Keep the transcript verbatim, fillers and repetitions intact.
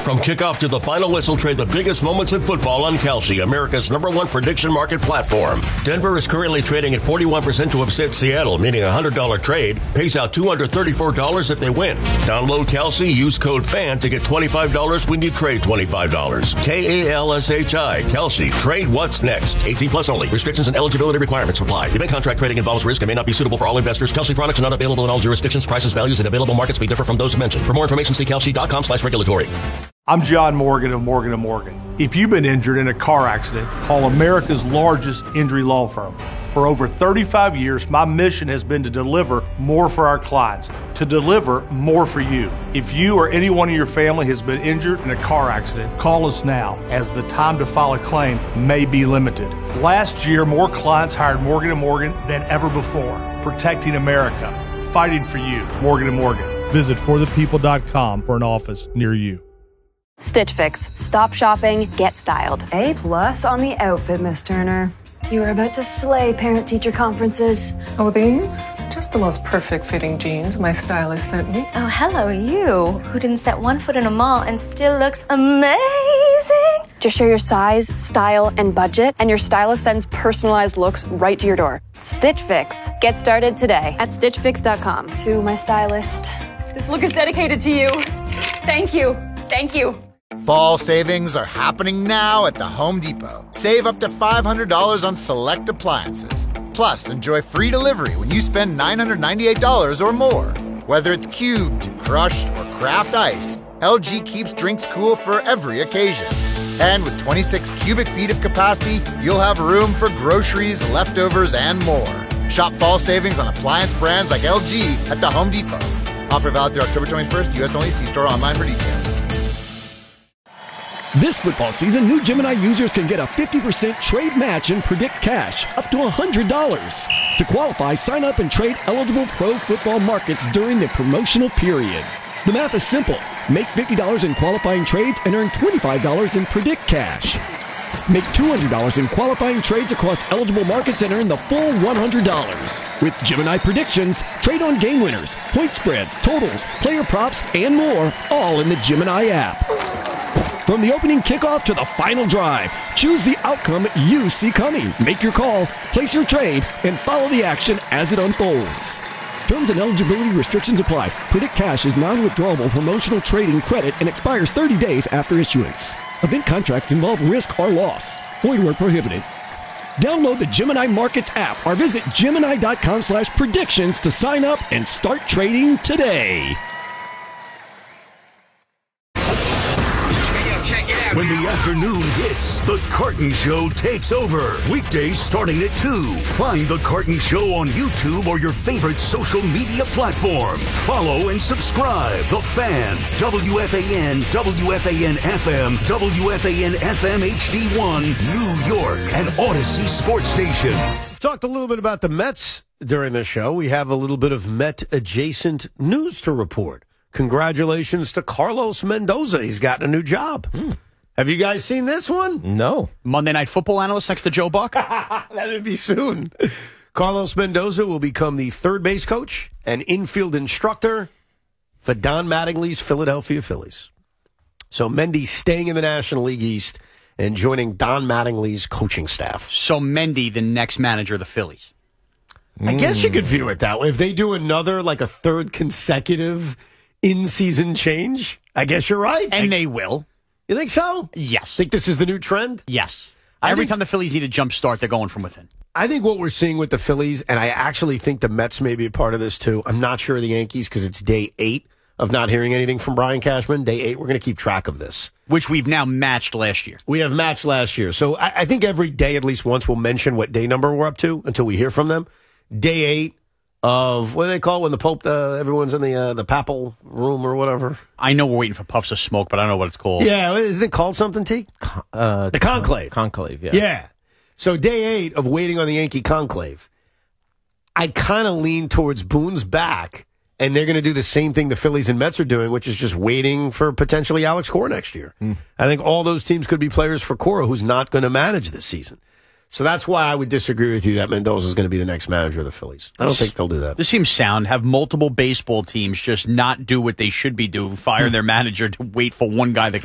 From kickoff to the final whistle, trade the biggest moments in football on Kalshi, America's number one prediction market platform. Denver is currently trading at forty-one percent to upset Seattle, meaning a one hundred dollars trade pays out two hundred thirty-four dollars if they win. Download Kalshi, use code FAN to get twenty-five dollars when you trade twenty-five dollars. K A L S H I, Kalshi. Trade what's next. eighteen plus only. Restrictions and eligibility requirements apply. Event contract trading involves risk and may not be suitable for all investors. Kalshi products are not available in all jurisdictions. Prices, values, and available markets may differ from those mentioned. For more information, see kalshi.com slash regulatory. I'm John Morgan of Morgan and Morgan. If you've been injured in a car accident, call America's largest injury law firm. For over thirty-five years, my mission has been to deliver more for our clients, to deliver more for you. If you or anyone in your family has been injured in a car accident, call us now, as the time to file a claim may be limited. Last year, more clients hired Morgan and Morgan than ever before, protecting America, fighting for you. Morgan and Morgan. Visit for the people dot com for an office near you. Stitch Fix. Stop shopping, get styled. A plus on the outfit, Miss Turner. You are about to slay parent-teacher conferences. Oh, these? Just the most perfect fitting jeans my stylist sent me. Oh, hello, you, who didn't set one foot in a mall and still looks amazing. Just share your size, style, and budget, and your stylist sends personalized looks right to your door. Stitch Fix. Get started today at stitch fix dot com. To my stylist, this look is dedicated to you. Thank you. Thank you. Fall savings are happening now at the Home Depot. Save up to five hundred dollars on select appliances. Plus, enjoy free delivery when you spend nine hundred ninety-eight dollars or more. Whether it's cubed, crushed, or craft ice, L G keeps drinks cool for every occasion. And with twenty-six cubic feet of capacity, you'll have room for groceries, leftovers, and more. Shop fall savings on appliance brands like L G at the Home Depot. Offer valid through October twenty-first, U S only. See store online for details. This football season, new Gemini users can get a fifty percent trade match and predict cash up to one hundred dollars. To qualify, sign up and trade eligible pro football markets during the promotional period. The math is simple. Make fifty dollars in qualifying trades and earn twenty-five dollars in predict cash. Make two hundred dollars in qualifying trades across eligible markets and earn the full one hundred dollars. With Gemini Predictions, trade on game winners, point spreads, totals, player props, and more, all in the Gemini app. From the opening kickoff to the final drive, choose the outcome you see coming. Make your call, place your trade, and follow the action as it unfolds. Terms and eligibility restrictions apply. Predict Cash is non-withdrawable promotional trading credit and expires thirty days after issuance. Event contracts involve risk or loss. Void where prohibited. Download the Gemini Markets app or visit Gemini.com slash predictions to sign up and start trading today. When the afternoon hits, The Carton Show takes over. Weekdays starting at two. Find The Carton Show on YouTube or your favorite social media platform. Follow and subscribe. The Fan, W F A N, W F A N F M, W F A N F M H D one, New York, and Odyssey Sports Station. Talked a little bit about the Mets during the show. We have a little bit of Met-adjacent news to report. Congratulations to Carlos Mendoza. He's gotten a new job. Hmm. Have you guys seen this one? No. Monday Night Football analyst next to Joe Buck? That'd be soon. Carlos Mendoza will become the third base coach and infield instructor for Don Mattingly's Philadelphia Phillies. So Mendy staying in the National League East and joining Don Mattingly's coaching staff. So Mendy, the next manager of the Phillies. I mm. guess you could view it that way. If they do another, like a third consecutive in-season change, I guess you're right. And I, they will. You think so? Yes. Think this is the new trend? Yes. I Every think, time the Phillies need a jump start, they're going from within. I think what we're seeing with the Phillies, and I actually think the Mets may be a part of this too. I'm not sure of the Yankees because it's day eight of not hearing anything from Brian Cashman. Day eight, we're going to keep track of this. Which we've now matched last year. We have matched last year. So I, I think every day, at least once, we'll mention what day number we're up to until we hear from them. Day eight. Of what do they call it when the Pope, uh, everyone's in the uh, the papal room or whatever? I know we're waiting for puffs of smoke, but I don't know what it's called. Yeah, isn't it called something, T? Uh, the conclave. Conclave, yeah. Yeah. So day eight of waiting on the Yankee conclave, I kind of lean towards Boone's back, and they're going to do the same thing the Phillies and Mets are doing, which is just waiting for potentially Alex Cora next year. Mm. I think all those teams could be players for Cora, who's not going to manage this season. So that's why I would disagree with you that Mendoza is going to be the next manager of the Phillies. I don't think they'll do that. This seems sound. Have multiple baseball teams just not do what they should be doing, fire their manager to wait for one guy that